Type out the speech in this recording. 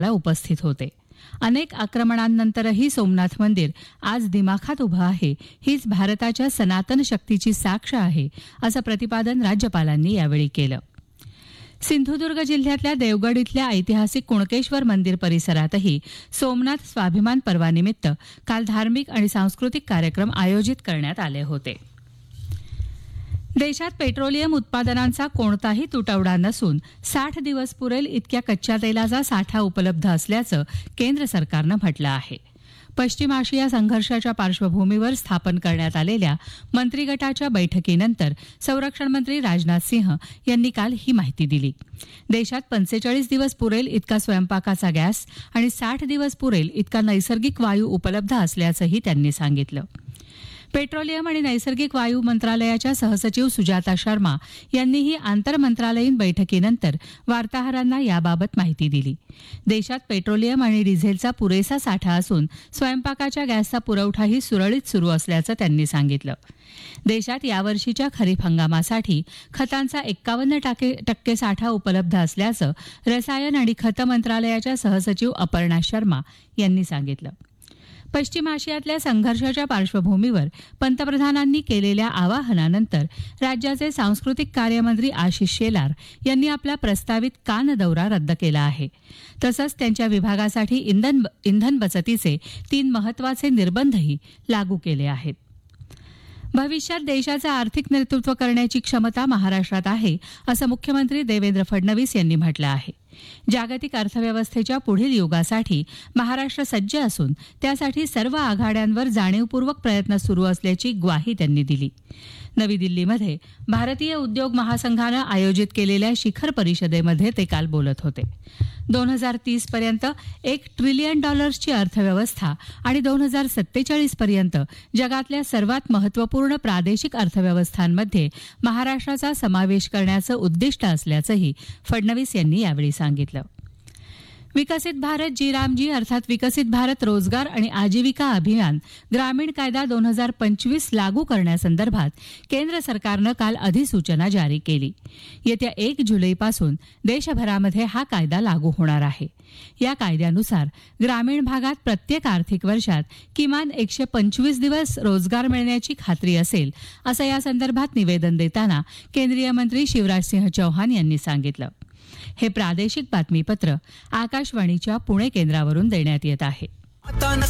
उपस्थित होते. अनेक आक्रमणांनंतरही सोमनाथ मंदिर आज दिमाखात उभं आहे, हीच भारताच्या सनातन शक्तीची साक्ष आहे, असं प्रतिपादन राज्यपालांनी यावेळी केलं. सिंधुदुर्ग जिल्ह्यातल्या देवगड इथल्या ऐतिहासिक कुणकेश्वर मंदिर परिसरातही सोमनाथ स्वाभिमान पर्वानिमित्त काल धार्मिक आणि सांस्कृतिक कार्यक्रम आयोजित करण्यात आले होते. देशात पेट्रोलियम उत्पादनांचा कोणताही तुटवडा नसून 60 दिवस पुरेल इतक्या कच्च्या तेलाचा साठा उपलब्ध असल्याचं केंद्र सरकारनं म्हटलं आहे. पश्चिम आशिया संघर्षाच्या पार्श्वभूमीवर स्थापन करण्यात आलेल्या मंत्रिगटाच्या बैठकीनंतर संरक्षण मंत्री राजनाथ सिंह यांनी काल ही माहिती दिली. देशात 45 दिवस पुरेल इतका स्वयंपाकाचा गॅस आणि 60 दिवस पुरेल इतका नैसर्गिक वायू उपलब्ध असल्याचंही त्यांनी सांगितलं. पेट्रोलियम आणि नैसर्गिक वायू मंत्रालयाच्या सहसचिव सुजाता शर्मा यांनीही आंतरमंत्रालयीन बैठकीनंतर वार्ताहरांना याबाबत माहिती दिली. देशात पेट्रोलियम आणि डिझेलचा पुरेसा साठा असून स्वयंपाकाच्या गॅसचा पुरवठाही सुरळीत सुरू असल्याचं त्यांनी सांगितलं. देशात यावर्षीच्या खरीप हंगामासाठी खतांचा 51% साठा उपलब्ध असल्याचं रसायन आणि खत मंत्रालयाच्या सहसचिव अपर्णा शर्मा यांनी सांगितलं. पश्चिम आशियातल्या संघर्षाच्या पार्श्वभूमीवर पंतप्रधानांनी केलेल्या आवाहनानंतर राज्याचे सांस्कृतिक कार्यमंत्री आशिष शेलार यांनी आपला प्रस्तावित कान दौरा रद्द केला आहे. तसंच त्यांच्या विभागासाठी इंधन बचतीचे 3 महत्त्वाचे निर्बंधही लागू केले आहेत. भविष्यात देशाचं आर्थिक नेतृत्व करण्याची क्षमता महाराष्ट्रात आहे, असं मुख्यमंत्री देवेंद्र फडणवीस यांनी म्हटलं आहे. जागतिक अर्थव्यवस्थेच्या पुढील युगासाठी महाराष्ट्र सज्ज असून त्यासाठी सर्व आघाड्यांवर जाणीवपूर्वक प्रयत्न सुरू असल्याची ग्वाही त्यांनी दिली. नवी दिल्लीमध्ये भारतीय उद्योग महासंघानं आयोजित केलेल्या शिखर परिषदेमध्ये ते काल बोलत होते. 2030 पर्यंत $1 ट्रिलियन अर्थव्यवस्था आणि 2047 पर्यंत जगातल्या सर्वात महत्त्वपूर्ण प्रादेशिक अर्थव्यवस्थांमध्ये महाराष्ट्राचा समावेश करण्याचं उद्दिष्ट असल्याचंही फडणवीस यांनी यावेळी सांगितलं. विकसित भारत जी रामजी अर्थात विकसित भारत रोजगार आणि आजीविका अभियान ग्रामीण कायदा 2025 लागू करण्यासंदर्भात केंद्र सरकारनं काल अधिसूचना जारी केली. येत्या 1 जुलैपासून देशभरामध्ये हा कायदा लागू होणार आहे. या कायद्यानुसार ग्रामीण भागात प्रत्येक आर्थिक वर्षात किमान 125 दिवस रोजगार मिळण्याची खात्री असेल, असं या संदर्भात निवेदन देताना केंद्रीय मंत्री शिवराजसिंह चौहान यांनी सांगितलं. हे प्रादेशिक बातमीपत्र आकाशवाणीच्या पुणे केंद्रावरून देण्यात येत आहे.